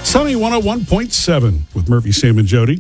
Sunny 101.7 with Murphy, Sam, and Jody.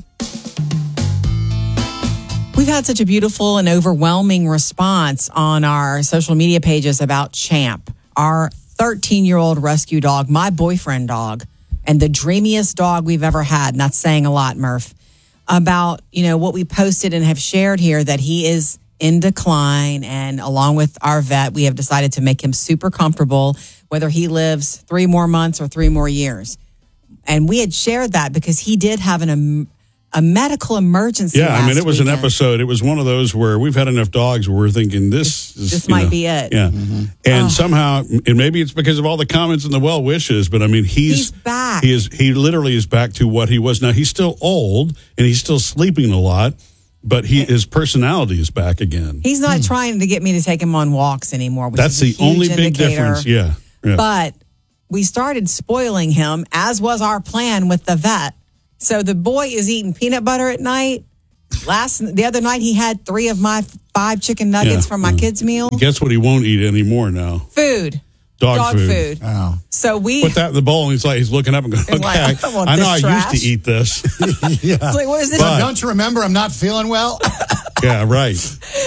We've had such a beautiful and overwhelming response on our social media pages about Champ, our 13-year-old rescue dog, my boyfriend dog, and the dreamiest dog we've ever had. And that's saying a lot, Murph, about, what we posted and have shared here, that he is in decline. And along with our vet, we have decided to make him super comfortable, whether he lives 3 more months or 3 more years. And we had shared that because he did have a medical emergency. Yeah, I mean, it was weekend. an episode. It was one of those where we've had enough dogs where we're thinking this might be it. Yeah. Mm-hmm. And somehow, and maybe it's because of all the comments and the well wishes, but I mean, he's back. He literally is back to what he was. Now, he's still old and he's still sleeping a lot, but his personality is back again. He's not trying to get me to take him on walks anymore. Which That's is the only big indicator. difference. Yeah. But we started spoiling him, as was our plan with the vet. So the boy is eating peanut butter at night. The other night, he had 3 of my 5 chicken nuggets from my kids' meal. Guess what he won't eat anymore now? Food. Dog food. Oh. So we put that in the bowl, and he's looking up and going, okay, I know I used to eat this. It's like, what is this? But don't you remember I'm not feeling well? Yeah, right.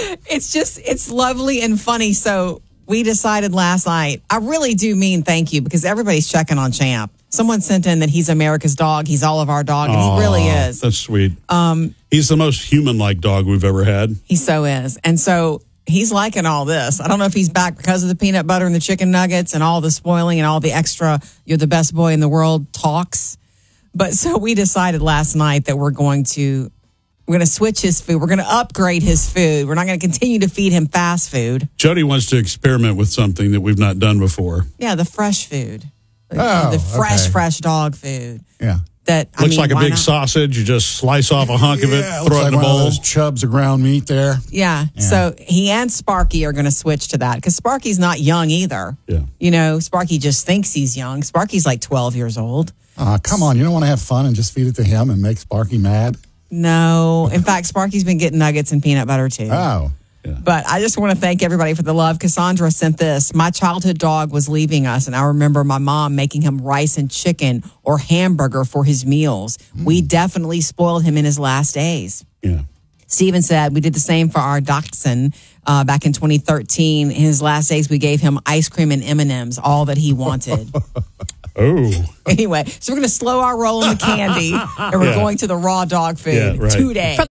It's lovely and funny. So we decided last night, I really do mean thank you, because everybody's checking on Champ. Someone sent in that he's America's dog. He's all of our dog, and he really is. That's sweet. He's the most human-like dog we've ever had. He so is. And so he's liking all this. I don't know if he's back because of the peanut butter and the chicken nuggets and all the spoiling and all the extra, you're the best boy in the world talks. But so we decided last night that we're going to switch his food. We're going to upgrade his food. We're not going to continue to feed him fast food. Jody wants to experiment with something that we've not done before. Yeah, the fresh food. The fresh dog food. Yeah. That looks like a big sausage. You just slice off a hunk of it, throw it in the bowl. Those chubs of ground meat there. Yeah. So he and Sparky are going to switch to that, because Sparky's not young either. Yeah. Sparky just thinks he's young. Sparky's like 12 years old. Come on. You don't want to have fun and just feed it to him and make Sparky mad? No. In fact, Sparky's been getting nuggets and peanut butter too. Oh. Yeah. But I just want to thank everybody for the love. Cassandra sent this. My childhood dog was leaving us, and I remember my mom making him rice and chicken or hamburger for his meals. We definitely spoiled him in his last days. Yeah. Steven said we did the same for our dachshund back in 2013. In his last days, we gave him ice cream and M&Ms, all that he wanted. Oh. Anyway, so we're going to slow our roll in the candy, and we're going to the raw dog food today.